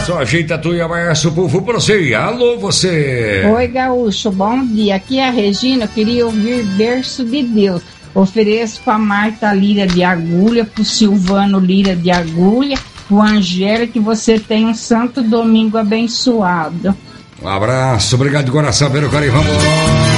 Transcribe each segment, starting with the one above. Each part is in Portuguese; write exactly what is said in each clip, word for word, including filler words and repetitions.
Só ajeita a tua abraço, povo, pra você. Alô, você. Oi, Gaúcho, bom dia. Aqui é a Regina, eu queria ouvir Berço de Deus. Ofereço pra Marta Lira de Agulha, pro Silvano Lira de Agulha, pro Angélica, que você tenha um santo domingo abençoado. Um abraço, obrigado de coração pelo carinho, vamos lá.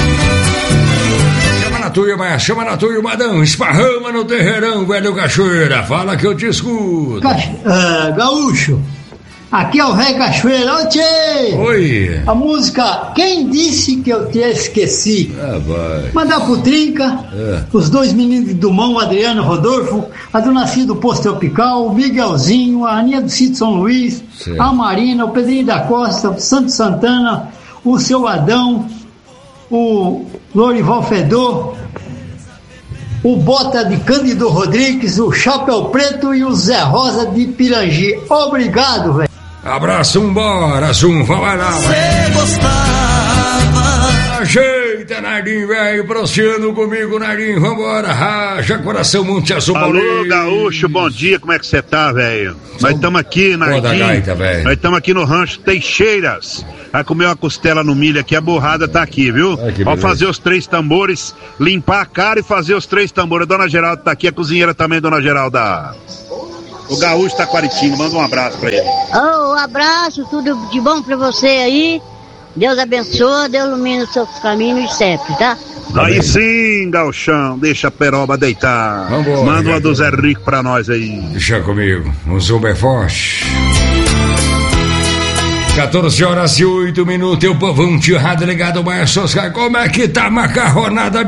Chama na turma, chama na turma, Adão, esparrama no terreirão, velho Cachoeira, fala que eu te escuto. Uh, Gaúcho, aqui é o Rei Cachoeira, ô tchê! Oi! A música Quem Disse Que Eu Te Esqueci? Ah, vai. Mandar pro Trinca, é. Os dois meninos do Mão, o Adriano e o Rodolfo, a do Nascido Posto Tropical, o Miguelzinho, a Aninha do Sítio São Luís, sim. A Marina, o Pedrinho da Costa, o Santo Santana, o Seu Adão, o Lorival Fedor, o Bota de Cândido Rodrigues, o Chapéu Preto e o Zé Rosa de Pirangi. Obrigado, velho. Abraço, vambora, Zum, vai lá. Você gostava. Ajeita, Nardim, velho, prosseando comigo, Nardim, vambora, raja, coração, Monte Azul. Alô, Gaúcho, bom dia, como é que você tá, velho? Nós estamos aqui, Nardim, gaita, nós estamos aqui no Rancho Teixeiras. Vai comer uma costela no milho aqui, a borrada tá aqui, viu? Vamos fazer os três tambores, limpar a cara e fazer os três tambores. A Dona Geralda tá aqui, a cozinheira também, Dona Geralda. O Gaúcho tá Taquaritinga, manda um abraço pra ele. Oh, um abraço, tudo de bom pra você aí. Deus abençoe, Deus ilumina os seus caminhos sempre, tá? Aí sim, Gauchão, deixa a peroba deitar. Vambora, manda uma do Zé Rico pra nós aí. Deixa comigo, um zumba é forte. quatorze horas e oito minutos, o povão tirado ligado, Maia Soscar. Como é que tá a macarronada?